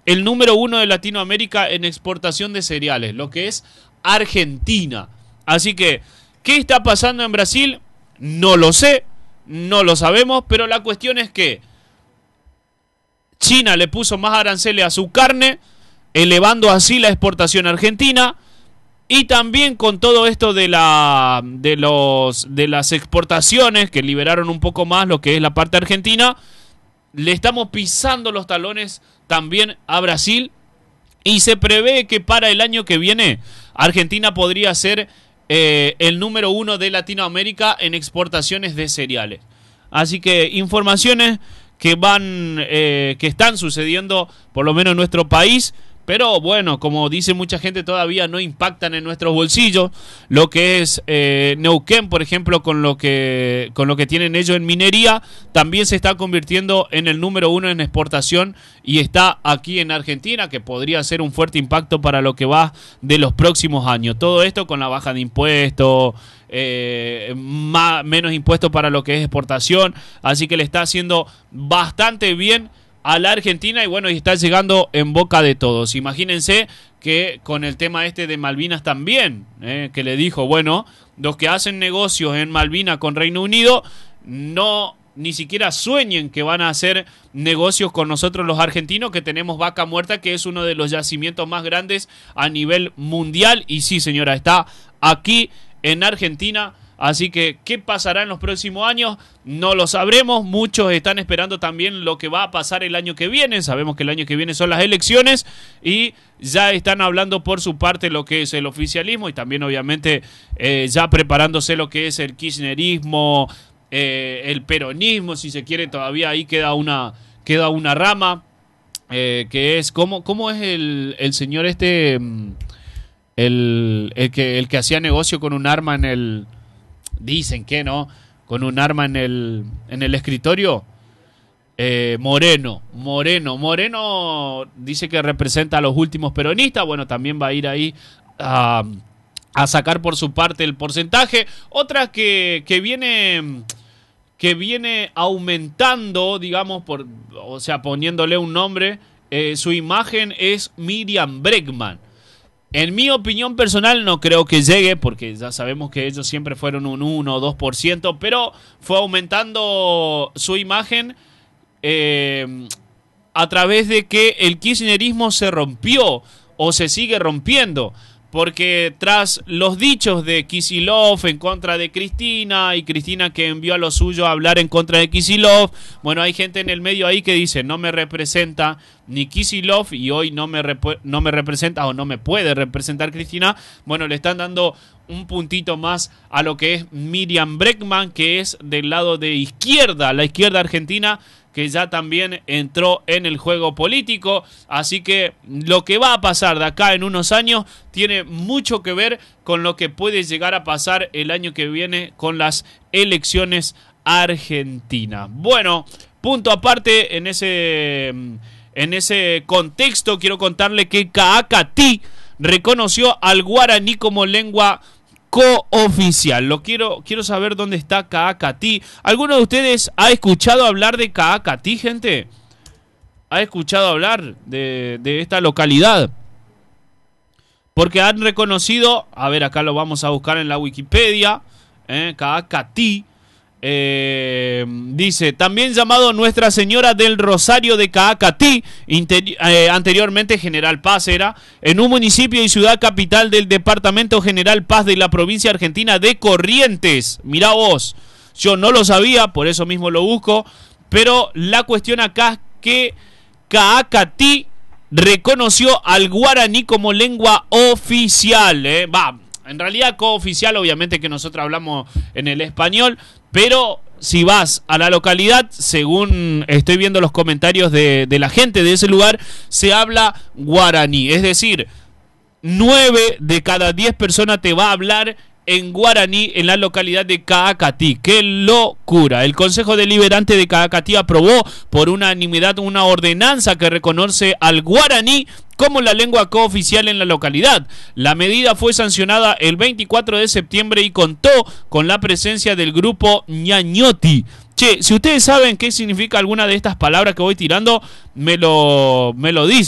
el número 1 de Latinoamérica en exportación de cereales, lo que es Argentina. Así que, ¿qué está pasando en Brasil? No lo sé, no lo sabemos, pero la cuestión es que China le puso más aranceles a su carne, elevando así la exportación argentina, y también con todo esto de las exportaciones que liberaron un poco más lo que es la parte argentina, le estamos pisando los talones también a Brasil, y se prevé que para el año que viene Argentina podría ser el número 1 de Latinoamérica en exportaciones de cereales. Así que informaciones que están sucediendo por lo menos en nuestro país, pero bueno, como dice mucha gente, todavía no impactan en nuestros bolsillos. Lo que es Neuquén, por ejemplo, con lo que tienen ellos en minería, también se está convirtiendo en el número 1 en exportación y está aquí en Argentina, que podría ser un fuerte impacto para lo que va de los próximos años. Todo esto con la baja de impuestos, menos impuestos para lo que es exportación, así que le está haciendo bastante bien a la Argentina y bueno, y está llegando en boca de todos. Imagínense que con el tema este de Malvinas también, que le dijo, bueno, los que hacen negocios en Malvinas con Reino Unido, ni siquiera sueñen que van a hacer negocios con nosotros los argentinos, que tenemos Vaca Muerta, que es uno de los yacimientos más grandes a nivel mundial, y sí, señora, está aquí en Argentina. Así que, ¿qué pasará en los próximos años? No lo sabremos. Muchos están esperando también lo que va a pasar el año que viene. Sabemos que el año que viene son las elecciones y ya están hablando por su parte lo que es el oficialismo y también obviamente ya preparándose lo que es el kirchnerismo, el peronismo, si se quiere. Todavía ahí queda una rama que es, ¿cómo es el señor este, el que hacía negocio con un arma en el... Dicen que no, con un arma en el escritorio. Moreno dice que representa a los últimos peronistas. Bueno, también va a ir ahí a sacar por su parte el porcentaje. Otra que viene aumentando, digamos, poniéndole un nombre, su imagen es Miriam Bregman. En mi opinión personal no creo que llegue, porque ya sabemos que ellos siempre fueron un 1 o 2%, pero fue aumentando su imagen a través de que el kirchnerismo se rompió o se sigue rompiendo. Porque tras los dichos de Kicillof en contra de Cristina, y Cristina que envió a lo suyo a hablar en contra de Kicillof, bueno, hay gente en el medio ahí que dice, no me representa ni Kicillof y hoy no me representa o no me puede representar Cristina. Bueno, le están dando un puntito más a lo que es Miriam Bregman, que es del lado de izquierda, la izquierda argentina, que ya también entró en el juego político. Así que lo que va a pasar de acá en unos años tiene mucho que ver con lo que puede llegar a pasar el año que viene con las elecciones argentinas. Bueno, punto aparte, en ese contexto quiero contarle que Caacatí reconoció al guaraní como lengua cooficial. Quiero saber dónde está Caacatí. ¿Alguno de ustedes ha escuchado hablar de Caacatí, gente? ¿Ha escuchado hablar de esta localidad? Porque han reconocido, a ver, acá lo vamos a buscar en la Wikipedia, Caacatí. Dice, también llamado Nuestra Señora del Rosario de Caacatí, anteriormente General Paz era, en un municipio y ciudad capital del departamento General Paz de la provincia argentina de Corrientes. Mirá vos, yo no lo sabía, por eso mismo lo busco, pero la cuestión acá es que Caacatí reconoció al guaraní como lengua oficial, en realidad cooficial, obviamente que nosotros hablamos en el español, pero si vas a la localidad, según estoy viendo los comentarios de la gente de ese lugar, se habla guaraní. Es decir, 9 de cada 10 personas te va a hablar en guaraní en la localidad de Caacatí. ¡Qué locura! El Consejo Deliberante de Caacatí aprobó por unanimidad una ordenanza que reconoce al guaraní como la lengua cooficial en la localidad. La medida fue sancionada el 24 de septiembre y contó con la presencia del grupo Ñañoti. Che, si ustedes saben qué significa alguna de estas palabras que voy tirando, me lo dicen.